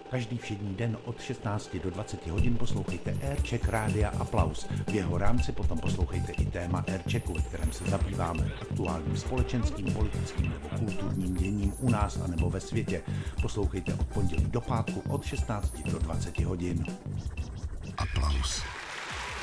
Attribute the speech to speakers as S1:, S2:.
S1: Každý všední den od 16 do 20 hodin poslouchejte Aircheck Rádia Aplaus. V jeho rámci potom poslouchejte i téma Airchecku, ve kterém se zabýváme aktuálním společenským, politickým nebo kulturním děním u nás a nebo ve světě. Poslouchejte od pondělí do pátku od 16 do 20 hodin.
S2: Aplaus.